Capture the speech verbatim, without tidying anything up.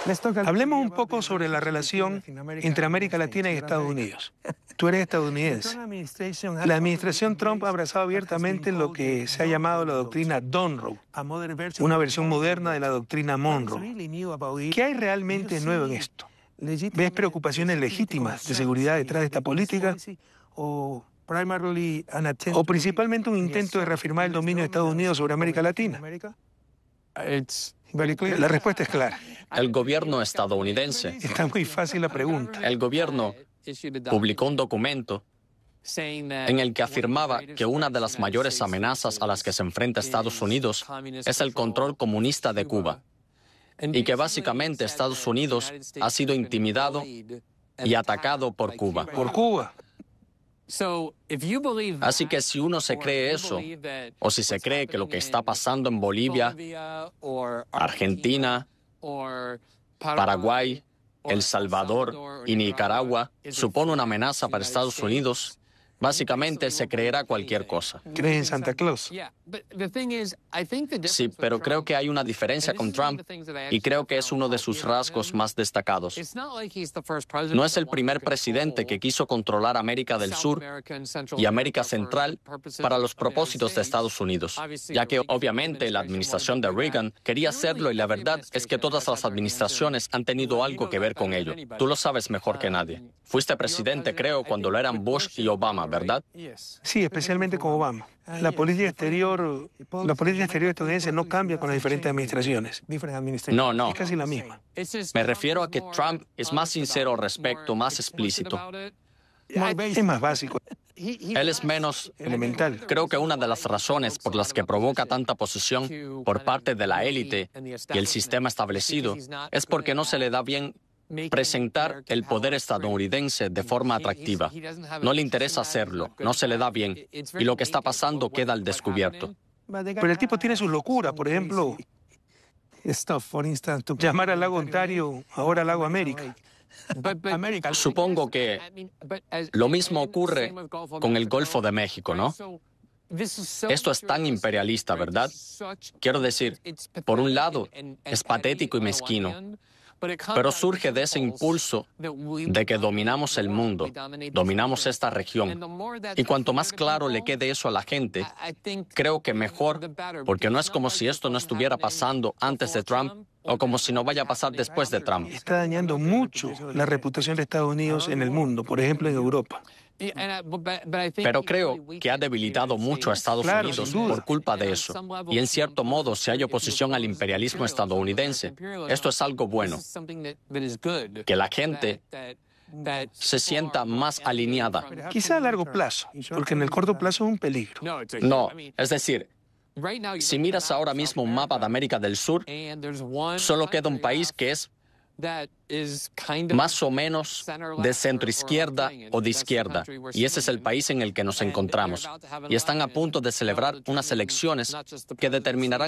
Hablemos un poco sobre la relación entre América Latina y Estados Unidos. Tú eres estadounidense. La administración Trump ha abrazado abiertamente lo que se ha llamado la doctrina Monroe, una versión moderna de la doctrina Monroe. ¿Qué hay realmente nuevo en esto? ¿Ves preocupaciones legítimas de seguridad detrás de esta política? ¿O principalmente un intento de reafirmar el dominio de Estados Unidos sobre América Latina? La respuesta es clara. El gobierno estadounidense. Está muy fácil la pregunta. El gobierno publicó un documento en el que afirmaba que una de las mayores amenazas a las que se enfrenta Estados Unidos es el control comunista de Cuba, y que básicamente Estados Unidos ha sido intimidado y atacado por Cuba. Por Cuba. Así que si uno se cree eso, o si se cree que lo que está pasando en Bolivia, Argentina, Paraguay, El Salvador y Nicaragua supone una amenaza para Estados Unidos, básicamente se creerá cualquier cosa. ¿Crees en Santa Claus? Sí, pero creo que hay una diferencia con Trump y creo que es uno de sus rasgos más destacados. No es el primer presidente que quiso controlar América del Sur y América Central para los propósitos de Estados Unidos, ya que obviamente la administración de Reagan quería hacerlo y la verdad es que todas las administraciones han tenido algo que ver con ello. Tú lo sabes mejor que nadie. Fuiste presidente, creo, cuando lo eran Bush y Obama, ¿verdad? Sí, especialmente con Obama. La política exterior, la política exterior estadounidense no cambia con las diferentes administraciones. No, no. Es casi la misma. Me refiero a que Trump es más sincero al respecto, más explícito. Es más básico. Él es menos elemental. Creo que una de las razones por las que provoca tanta posición por parte de la élite y el sistema establecido es porque no se le da bien presentar el poder estadounidense de forma atractiva. No le interesa hacerlo, no se le da bien, y lo que está pasando queda al descubierto. Pero el tipo tiene sus locuras, por ejemplo, llamar al lago Ontario ahora lago América. Supongo que lo mismo ocurre con el Golfo de México, ¿no? Esto es tan imperialista, ¿verdad? Quiero decir, por un lado, es patético y mezquino, pero surge de ese impulso de que dominamos el mundo, dominamos esta región. Y cuanto más claro le quede eso a la gente, creo que mejor, porque no es como si esto no estuviera pasando antes de Trump o como si no vaya a pasar después de Trump. Está dañando mucho la reputación de Estados Unidos en el mundo, por ejemplo en Europa. Pero creo que ha debilitado mucho a Estados Claro, Unidos sin duda. por culpa de eso. Y en cierto modo, si hay oposición al imperialismo estadounidense, esto es algo bueno. Que la gente se sienta más alineada. Quizá a largo plazo, porque en el corto plazo es un peligro. No, es decir, si miras ahora mismo un mapa de América del Sur, solo queda un país que es más o menos de centroizquierda o de izquierda, y ese es el país en el que nos encontramos. Y están a punto de celebrar unas elecciones que determinarán